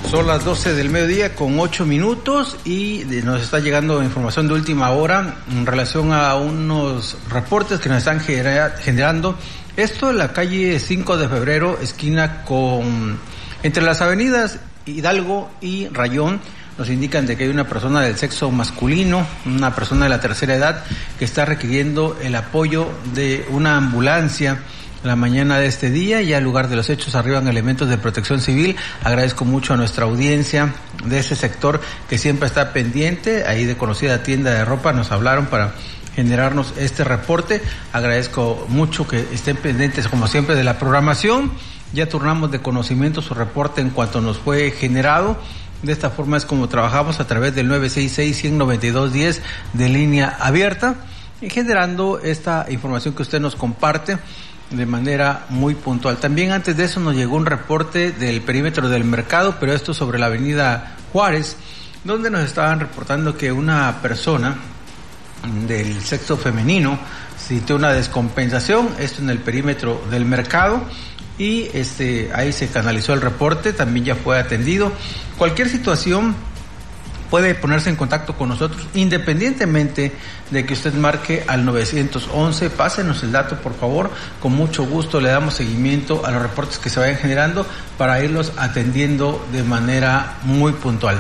Son las 12 del mediodía con 8 minutos y nos está llegando información de última hora en relación a unos reportes que nos están generando. Esto en la calle 5 de febrero, esquina entre las avenidas Hidalgo y Rayón. Nos indican de que hay una persona del sexo masculino, una persona de la tercera edad, que está requiriendo el apoyo de una ambulancia la mañana de este día. Ya al lugar de los hechos arriban elementos de protección civil. Agradezco mucho a nuestra audiencia de ese sector que siempre está pendiente. Ahí de conocida tienda de ropa nos hablaron para generarnos este reporte. Agradezco mucho que estén pendientes como siempre de la programación. Ya turnamos de conocimiento su reporte en cuanto nos fue generado. De esta forma es como trabajamos a través del 966-192-10 de línea abierta y generando esta información que usted nos comparte de manera muy puntual. También antes de eso nos llegó un reporte del perímetro del mercado, pero esto sobre la avenida Juárez, donde nos estaban reportando que una persona del sexo femenino sintió una descompensación, esto en el perímetro del mercado, y ahí se canalizó el reporte, también ya fue atendido. Cualquier situación puede ponerse en contacto con nosotros, independientemente de que usted marque al 911, pásenos el dato por favor, con mucho gusto le damos seguimiento a los reportes que se vayan generando para irlos atendiendo de manera muy puntual.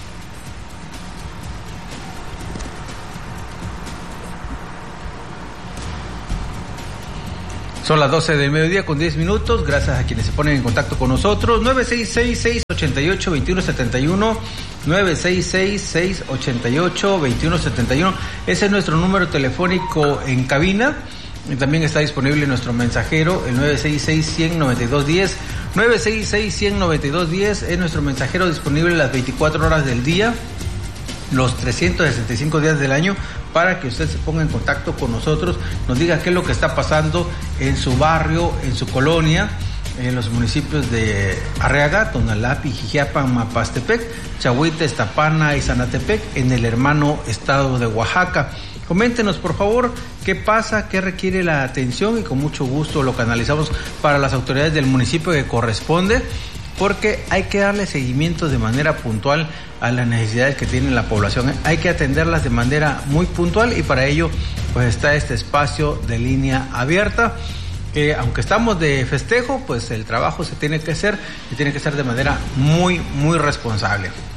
Son las 12 del mediodía con 10 minutos. Gracias a quienes se ponen en contacto con nosotros. 966-688-2171. 966-688-2171. Ese es nuestro número telefónico en cabina. Y también está disponible nuestro mensajero, el 966-100-9210. 966-100-9210 es nuestro mensajero disponible las 24 horas del día, los 365 días del año, para que usted se ponga en contacto con nosotros, nos diga qué es lo que está pasando en su barrio, en su colonia, en los municipios de Arriaga, Tonalá, Jijiapan, Mapastepec, Chahuite, Iztapana y Zanatepec, en el hermano estado de Oaxaca. Coméntenos por favor qué pasa, qué requiere la atención y con mucho gusto lo canalizamos para las autoridades del municipio que corresponde, porque hay que darle seguimiento de manera puntual a las necesidades que tiene la población. Hay que atenderlas de manera muy puntual y para ello pues está este espacio de línea abierta. Aunque estamos de festejo, pues el trabajo se tiene que hacer y tiene que ser de manera muy, muy responsable.